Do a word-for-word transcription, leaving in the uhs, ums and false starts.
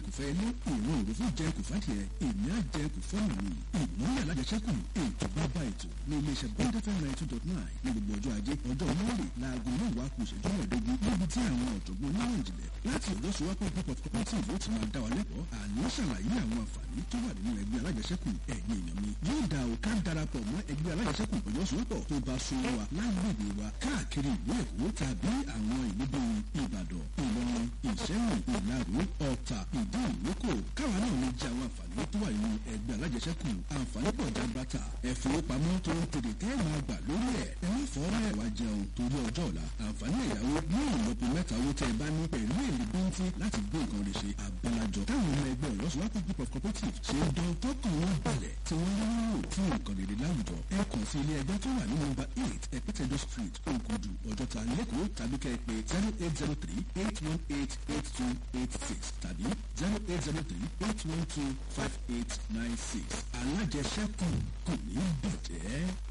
jẹun kò fẹ́ ilé ìwọ̀n òru fún jẹun kò fàdìẹ èmi á jẹun kò fọ́nà mi ìmọ̀lẹ̀ alájẹsẹ́kù ètò bàbá ètò ní iléeṣẹ́ bond fm ninety two dot nine ní gbogbo ọjọ́ ajé ọjọ́ mọ́lẹ̀ láago mẹ́wàá kù ìṣẹ́jú mẹ́ẹ̀ẹ́dógún níbi tí àwọn ọ̀jọ̀gbọ́n onímọ̀ ìjìnlẹ̀ láti ọ̀dọ́ sowọ́pọ̀ group of cooperative ó ti máa dá wa lẹ́kọ̀ọ́ àní ṣàlàyé àwọn àǹfààní tó wà nínú ẹgbẹ́ alájẹsẹ́kù ẹ̀yin èèyàn mi yóò dá o ká darapọ̀ mọ́ ẹgbẹ́ alájẹsẹ́kù ọ̀dọ́ sowọ́pọ̀ tó bá so wa lágbègbè wa káàkiri ìlú Èkó tàbí àwọn ìlú bíi Ìbàdàn Ìlọrin Ìṣẹ́yìn Ìlaró Ọ̀tà Ìdí Ìrókò káwa náà lè jẹ àwọn àǹfààní tó wà nínú ẹgbẹ́ alájẹsẹ́kù àǹfààní pọ̀ jàǹbàtà ẹ̀fowópamọ́ tó ń tètè tẹ́ máa gbà lórí ẹ̀ ẹ má fọ́ mẹ́wàá jẹun torí ọjọ́ ọ̀la àǹfààní ẹ̀yáwó ní ìlọ́po mẹ́ta owó tẹ́ ẹ bá ní pẹ̀lú èlé bíntín láti gbé nǹkan rẹ̀ ṣe àbálàjọ táwọn ọmọ ẹgbẹ́ ọ̀lọ́sowọ́pọ̀ group of cooperative ṣe ń dán tọkàn wọn balẹ̀ tí wọ́n ń lò fún nǹkan rere láwùjọ ẹ kàn sí ilé ẹgbẹ́ tó wà ní nọ́mbà eight ẹ̀pẹ́tẹ̀dọ̀ street Ògùdù Ọ̀jọ́ta lẹ́kọ̀ọ́ tàbí kẹ́ ẹ pé zero eight zero three eight one eight eight two eight six tàbí zero eight zero three eight one two five eight nine six alájẹsẹ́kù kò ní bàjẹ́.